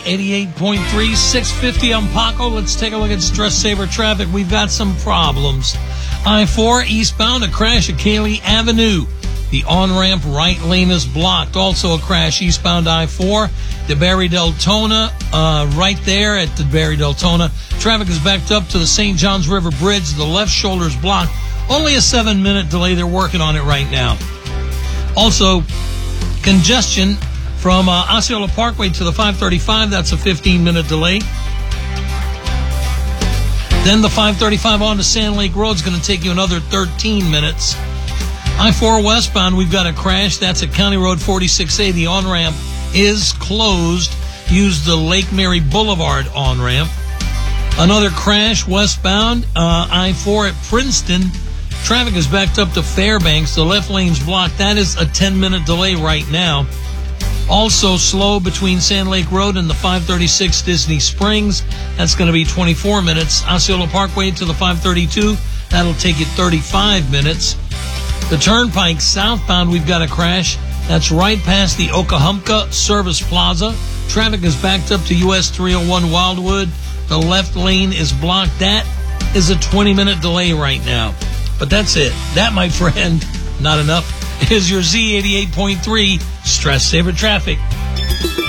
88.3, 650 on Paco. Let's take a look at Stress Saver traffic. We've got some problems. I-4 eastbound, a crash at Cayley Avenue. The on-ramp right lane is blocked. Also a crash eastbound I-4. DeBerry Deltona, right there at DeBerry Deltona. Traffic is backed up to the St. Johns River Bridge. The left shoulder is blocked. Only a 7-minute delay. They're working on it right now. Also, congestion from Osceola Parkway to the 535. That's a 15-minute delay. Then the 535 on to Sand Lake Road is going to take you another 13 minutes. I-4 westbound, we've got a crash. That's at County Road 46A. The on-ramp is closed. Use the Lake Mary Boulevard on-ramp. Another crash westbound, I-4 at Princeton. Traffic is backed up to Fairbanks. The left lane's blocked. That is a 10-minute delay right now. Also slow between Sand Lake Road and the 536 Disney Springs. That's going to be 24 minutes. Osceola Parkway to the 532. That'll take you 35 minutes. The Turnpike southbound, we've got a crash. That's right past the Okahumpka Service Plaza. Traffic is backed up to US 301 Wildwood. The left lane is blocked. That is a 20-minute delay right now. But that's it. That, my friend, not enough, is your Z88.3 Stress Saver Traffic.